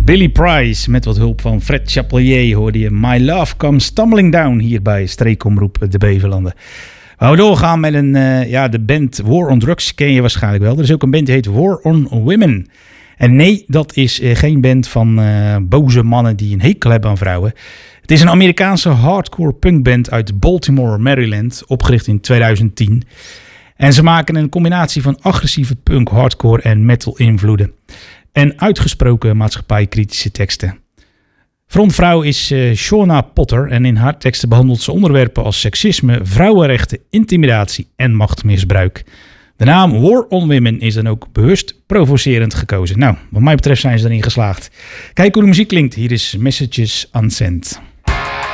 Billy Price met wat hulp van Fred Chapelier hoorde je My Love Comes Tumbling Down hier bij Streekomroep de Beverlanden. We gaan doorgaan met de band War on Drugs ken je waarschijnlijk wel. Er is ook een band die heet War on Women. En nee, dat is geen band van boze mannen die een hekel hebben aan vrouwen. Het is een Amerikaanse hardcore punkband uit Baltimore, Maryland, opgericht in 2010. En ze maken een combinatie van agressieve punk, hardcore en metal invloeden. En uitgesproken maatschappijkritische teksten. Frontvrouw is Shauna Potter en in haar teksten behandelt ze onderwerpen als seksisme, vrouwenrechten, intimidatie en machtmisbruik. De naam War on Women is dan ook bewust provocerend gekozen. Nou, wat mij betreft zijn ze erin geslaagd. Kijk hoe de muziek klinkt. Hier is Messages Unsent.